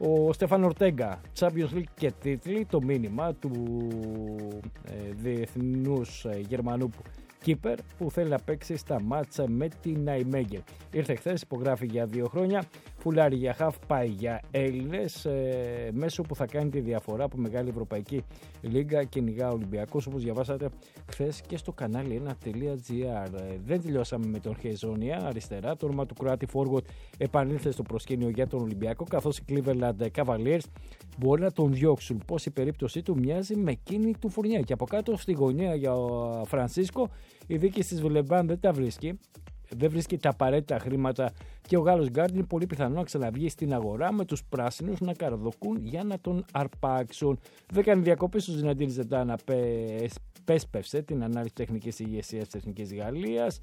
Ο Στέφανο Ορτέγκα, Champions League και τίτλοι, το μήνυμα του διεθνούς Γερμανού κύπερ που θέλει να παίξει στα μάτσα με την Ναϊμέγερ. Ήρθε χθες, υπογράφει για 2 χρόνια, φουλάρει για χαφ, πάει για Έλληνες, μέσω που θα κάνει τη διαφορά από μεγάλη ευρωπαϊκή λίγα, κυνηγά Ολυμπιακός, όπως διαβάσατε χθες και στο κανάλι 1.gr. Δεν τελειώσαμε με τον Χεζόνια αριστερά, το όνομα του Croatic Forward επανήλθε στο προσκήνιο για τον Ολυμπιακό, καθώς οι Cleveland Cavaliers μπορεί να τον διώξουν. Πώς η περίπτωσή του μοιάζει με εκείνη του Φουρνιέ. Και από κάτω στη γωνία για ο Φρανσίσκο, η δίκη της Βιλεμπάν δεν τα βρίσκει. Δεν βρίσκει τα απαραίτητα χρήματα και ο Γάλλος Γκάρντ είναι πολύ πιθανό να ξαναβγεί στην αγορά με τους πράσινους να καραδοκούν για να τον αρπάξουν. Δεν κάνει διακοπές στο Ζιναντίν Ζεντάνα, πέσπευσε την ανάλυση τεχνικής ηγεσίας της Εθνικής Γαλλίας.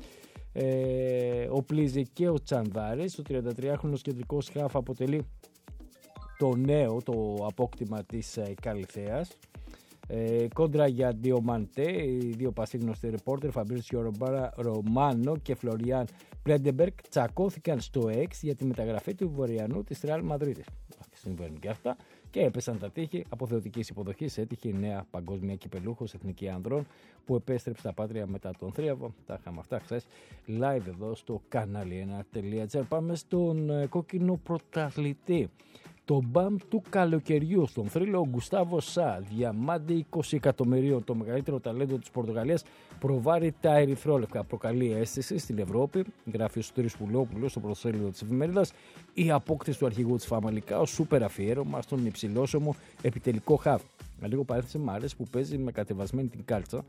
Ο Πλίζη και ο Τσανδάρης, ο 33χρονος κεντρικός χαφ, αποτελεί το νέο, το απόκτημα της Καλυθέας. Κόντρα για Διομαντέ, οι δύο πασίγνωστοι ρεπόρτερ Φαμπρίτσιο Ρωμάνο και Φλωριάν Πρέντεμπεργκ τσακώθηκαν στο X για τη μεταγραφή του Βορειανού της Ρεάλ Μαδρίτης. Συμβαίνουν και αυτά και έπεσαν τα τείχη αποθεωτικής υποδοχής. Έτυχε η νέα παγκόσμια κυπελούχος εθνική ανδρών που επέστρεψε στα πάτρια μετά τον θρίαβο. Τα είχαμε αυτά χθες live εδώ στο κανάλι 1.gr. Πάμε στον κόκκινο πρωταθλητή. Το μπαμ του καλοκαιριού στον θρύλο, ο Γκουστάβο Σα, διαμάντη 20 εκατομμυρίων, το μεγαλύτερο ταλέντο της Πορτογαλίας, προβάρει τα ερυθρόλευκα. Προκαλεί αίσθηση στην Ευρώπη, γράφει ο Σωτήρης Πουλόπουλος στο πρωτοσέλιδο της εφημερίδας. Η απόκτηση του αρχηγού της Φαμαλικά, ο σούπερ αφιέρωμα στον υψηλόσωμο επιτελικό χαφ. Λίγο παρέθεσε μ' άρεσε που παίζει με κατεβασμένη την κάλτσα.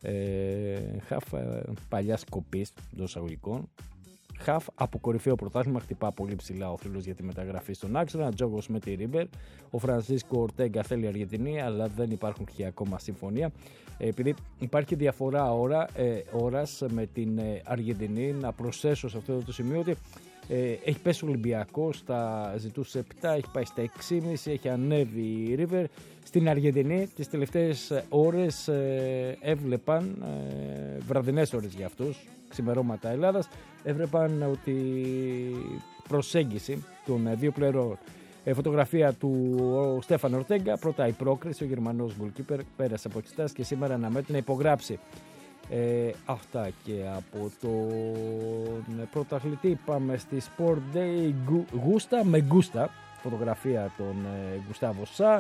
Χαφ παλιά κοπής των εισαγωγικών. Χαφ από κορυφαίο πρωτάθλημα, χτυπά πολύ ψηλά ο θρύλος για τη μεταγραφή στον άξονα. Τζόγος με τη Ρίβερ. Ο Φρανσίσκο Ορτέγκα θέλει Αργεντινή, αλλά δεν υπάρχουν και ακόμα συμφωνία. Επειδή υπάρχει διαφορά ώρας με την Αργεντινή, να προσθέσω σε αυτό το σημείο ότι έχει πέσει ο Ολυμπιακός, ζητούσε 7, έχει πάει στα 6,5, έχει ανέβει η Ρίβερ. Στην Αργεντινή τις τελευταίες ώρες έβλεπαν, βραδινές ώρες για αυτούς, ξημερώματα Ελλάδας, έβλεπαν ότι προσέγγιση των δύο πλευρών. Φωτογραφία του Στέφαν Ορτέγκα, πρώτα η πρόκριση, ο Γερμανός goalkeeper πέρασε από εξετάσεις και σήμερα αναμένεται να υπογράψει. Αυτά και από τον πρωταθλητή. Πάμε στη Sport Day Γούστα με Γκούστα, φωτογραφία των Γκουστάβο Σα,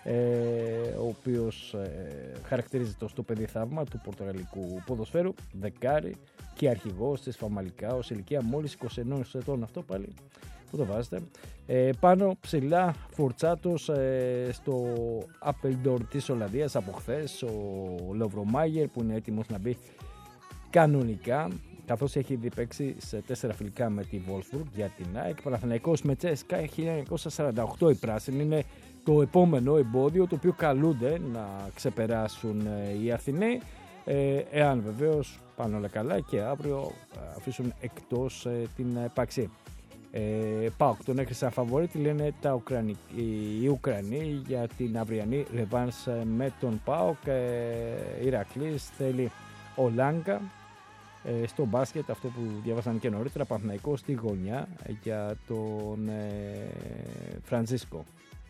ο οποίος χαρακτηρίζεται στο παιδί θαύμα του πορτογαλικού ποδοσφαίρου, δεκάρι και αρχηγός της Φαμαλικά ως ηλικία μόλις 21 ετών. Αυτό πάλι που το βάζετε. Πάνω ψηλά Φορτσάτος στο Appledore της Ολλανδίας από χθες, ο Λοβρομάγερ που είναι έτοιμος να μπει κανονικά, καθώς έχει ήδη παίξει σε 4 φιλικά με τη Wolfsburg για την ΑΕΚ. Παναθηναϊκός με Τσέσκα 1948, η πράσινη είναι το επόμενο εμπόδιο το οποίο καλούνται να ξεπεράσουν οι Αθηναίοι, εάν βεβαίως πάνε όλα καλά και αύριο αφήσουν εκτός την Παξί. ΠΑΟΚ τον έκρισαν φαβορίτη, λένε οι Ουκρανοί, για την αυριανή ρεβάνς με τον ΠΑΟΚ. Ηρακλής θέλει ο Λάγκα. Στο μπάσκετ, αυτό που διάβασαν και νωρίτερα, Παναθηναϊκό στη γωνιά για τον Φρανσίσκο.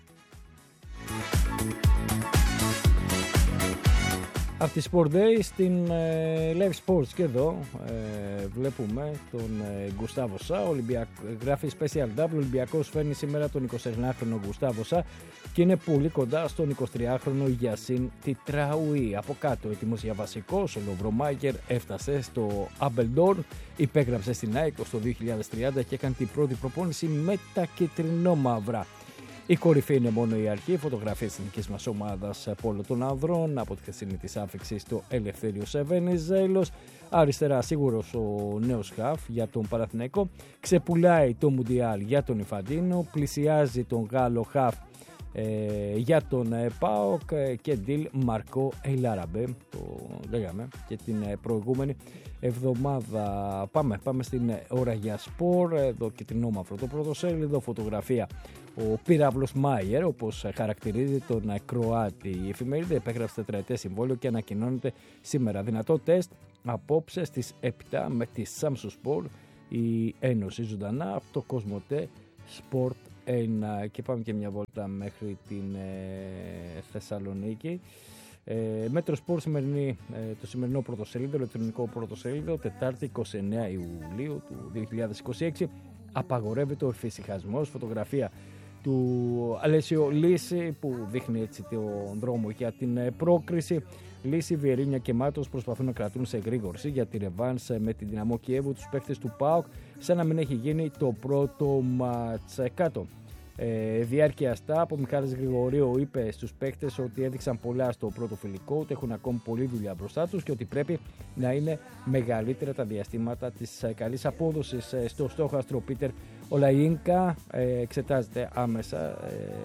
Από τη Sport Day στην Live Sports και εδώ βλέπουμε τον Γκουστάβο Σα. Γράφει Special Double. Ο Ολυμπιακός φέρνει σήμερα τον 29χρονο Γκουστάβο Σα και είναι πολύ κοντά στον 23χρονο Γιασίν Τιτράουι. Από κάτω έτοιμος για βασικός, ο Λοβρομάγερ έφτασε στο Appledore, υπέγραψε στην ΑΕΚ το 2030 και έκανε την πρώτη προπόνηση με τα κυτρινόμαυρα. Η κορυφή είναι μόνο η αρχή. Φωτογραφίες της εθνικής μας ομάδας πόλο των ανδρών από τη χθεσινή της άφηξη στο Ελευθέριος Βενιζέλος. Αριστερά σίγουρος ο νέος χαφ για τον Παναθηναϊκό. Ξεπουλάει το Μουντιάλ για τον Ιφαντίνο. Πλησιάζει τον Γάλλο χαφ για τον ΠΑΟΚ και deal Μαρκό Ειλαραμπέ, το λέγαμε και την προηγούμενη εβδομάδα. Πάμε στην ώρα για σπορ. Εδώ κυτρινόμαυρο το πρωτοσέλιδο, φωτογραφία ο Πύραυλος Μάιερ, όπως χαρακτηρίζει τον Κροάτη η εφημερίδα, επέγραψε τετραετές συμβόλαιο και ανακοινώνεται σήμερα. Δυνατό τεστ απόψε στις 7 με τη Samsung Sport, η Ένωση ζωντανά από το Κοσμοτέ Sport 1 και πάμε και μια βόλτα μέχρι την Θεσσαλονίκη. Μέτρο Sport το σημερινό πρωτοσέλιδο, ηλεκτρονικό πρωτοσέλιδο, Τετάρτη 29 Ιουλίου του 2026. Απαγορεύεται ο εφησυχασμός. Φωτογραφία του Αλέσιο Λύση που δείχνει έτσι τον δρόμο για την πρόκριση. Λύση, Βιερίνια και Μάτος προσπαθούν να κρατούν σε εγρήγορση για τη ρεβάνς με την Δυναμό Κιέβου τους παίχτες του ΠΑΟΚ, σαν να μην έχει γίνει το πρώτο μάτς. Κάτω. Διάρκεια αστά από Μιχάλης Γρηγορίου είπε στους παίκτες ότι έδειξαν πολλά στο πρώτο φιλικό, ότι έχουν ακόμη πολλή δουλειά μπροστά τους και ότι πρέπει να είναι μεγαλύτερα τα διαστήματα της καλής απόδοσης. Στο στόχαστρο Πίτερ Ολαϊίνκα εξετάζεται άμεσα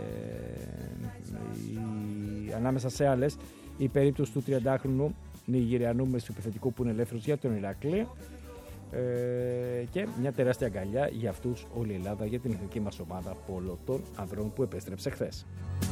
ανάμεσα σε άλλες η περίπτωση του 30χρονου Νιγηριανού μεσοεπιθετικού που είναι ελεύθερος για τον Ηράκλειο. Και μια τεράστια αγκαλιά για αυτούς όλη η Ελλάδα, για την εθνική μας ομάδα πόλο των ανδρών που επέστρεψε χθες.